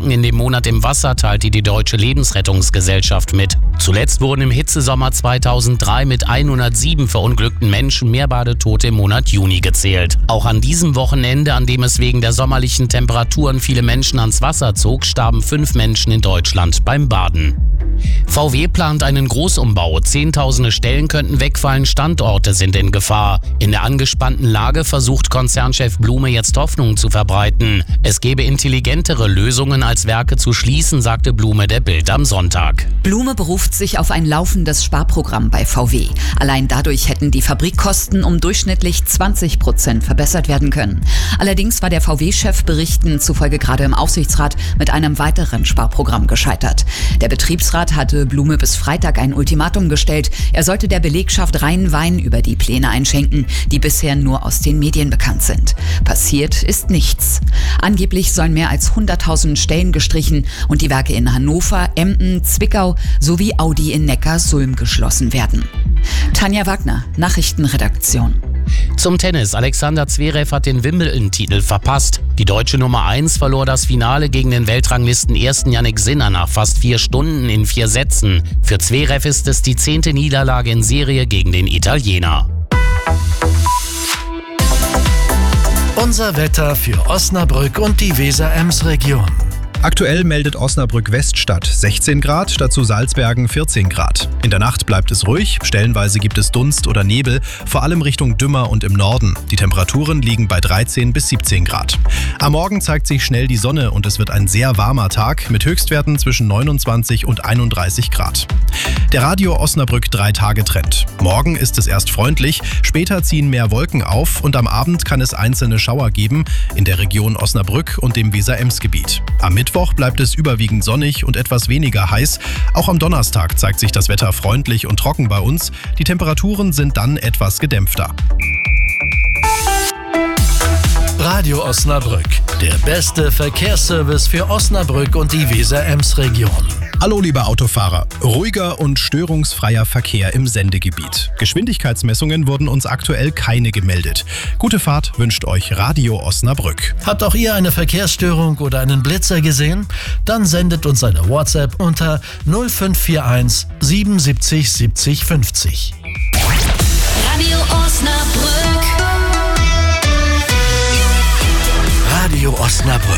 Versenken in dem Monat im Wasser, teilte die Deutsche Lebensrettungsgesellschaft mit. Zuletzt wurden im Hitzesommer 2003 mit 107 verunglückten Menschen Meerbadetote im Monat Juni gezählt. Auch an diesem Wochenende, an dem es wegen der sommerlichen Temperaturen viele Menschen ans Wasser zog, starben 5 Menschen in Deutschland beim Baden. VW plant einen Großumbau. Zehntausende Stellen könnten wegfallen, Standorte sind in Gefahr. In der angespannten Lage versucht Konzernchef Blume jetzt Hoffnung zu verbreiten. Es gebe intelligentere Lösungen als Werke zu schließen, sagte Blume der Bild am Sonntag. Blume beruft sich auf ein laufendes Sparprogramm bei VW. Allein dadurch hätten die Fabrikkosten um durchschnittlich 20% verbessert werden können. Allerdings war der VW-Chef Berichten zufolge gerade im Aufsichtsrat mit einem weiteren Sparprogramm gescheitert. Der Betriebsrat hatte Blume bis Freitag ein Ultimatum gestellt. Er sollte der Belegschaft reinen Wein über die Pläne einschenken, die bisher nur aus den Medien bekannt sind. Passiert ist nichts. Angeblich sollen mehr als 100.000 Stellen gestrichen und die Werke in Hannover, Emden, Zwickau sowie Audi in Neckarsulm geschlossen werden. Tanja Wagner, Nachrichtenredaktion. Zum Tennis. Alexander Zverev hat den Wimbledon-Titel verpasst. Die deutsche Nummer 1 verlor das Finale gegen den Weltranglisten-Ersten Jannik Sinner nach fast 4 Stunden in 4 Sätzen. Für Zverev ist es die 10. Niederlage in Serie gegen den Italiener. Unser Wetter für Osnabrück und die Weser-Ems-Region. Aktuell meldet Osnabrück-Weststadt 16 Grad, dazu Salzbergen 14 Grad. In der Nacht bleibt es ruhig, stellenweise gibt es Dunst oder Nebel, vor allem Richtung Dümmer und im Norden. Die Temperaturen liegen bei 13 bis 17 Grad. Am Morgen zeigt sich schnell die Sonne und es wird ein sehr warmer Tag mit Höchstwerten zwischen 29 und 31 Grad. Der Radio Osnabrück 3-Tage-Trend. Morgen ist es erst freundlich, später ziehen mehr Wolken auf und am Abend kann es einzelne Schauer geben in der Region Osnabrück und dem Weser-Ems-Gebiet. Am Mittwoch bleibt es überwiegend sonnig und etwas weniger heiß. Auch am Donnerstag zeigt sich das Wetter freundlich und trocken bei uns. Die Temperaturen sind dann etwas gedämpfter. Radio Osnabrück, der beste Verkehrsservice für Osnabrück und die Weser-Ems-Region. Hallo liebe Autofahrer, ruhiger und störungsfreier Verkehr im Sendegebiet. Geschwindigkeitsmessungen wurden uns aktuell keine gemeldet. Gute Fahrt wünscht euch Radio Osnabrück. Habt auch ihr eine Verkehrsstörung oder einen Blitzer gesehen? Dann sendet uns eine WhatsApp unter 0541 77 70 50. Radio Osnabrück. Radio Osnabrück.